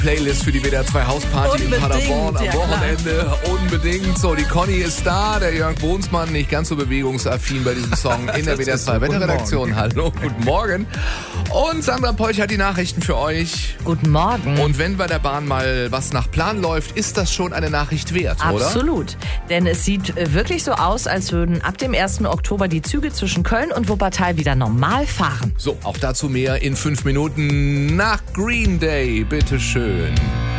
Playlist für die WDR 2 Hausparty in Paderborn am Wochenende. Unbedingt. So, die Conny ist da, der Jörg Bohnsmann nicht ganz so bewegungsaffin bei diesem Song in der WDR 2 Wetterredaktion. Hallo, guten Morgen. Und Sandra Polch hat die Nachrichten für euch. Guten Morgen. Und wenn bei der Bahn mal was nach Plan läuft, ist das schon eine Nachricht wert, oder? Absolut. Denn es sieht wirklich so aus, als würden ab dem 1. Oktober die Züge zwischen Köln und Wuppertal wieder normal fahren. So, auch dazu mehr in 5 Minuten nach Green Day. Bitteschön.